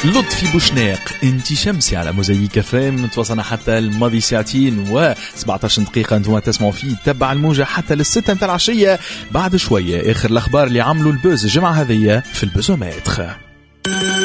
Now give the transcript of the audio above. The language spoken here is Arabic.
لطفي بوشناق انتي شمسي على موزايك فام. توصلنا حتى الماضي ساعتين و17 دقيقة انتم تسمعوا فيه. تبع الموجة حتى للستة متاع العشية. بعد شوية اخر الاخبار اللي عملوا البوز الجمعة هذية في البوزومتر.